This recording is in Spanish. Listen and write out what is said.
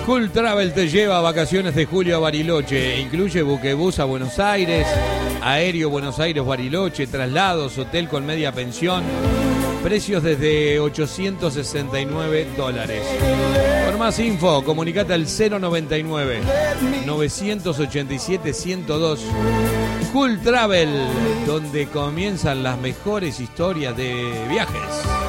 Cool Travel te lleva a vacaciones de julio a Bariloche. Incluye buquebús a Buenos Aires, aéreo Buenos Aires-Bariloche, traslados, hotel con media pensión. Precios desde $869. Por más info, comunicate al 099-987-102. Cool Travel, donde comienzan las mejores historias de viajes.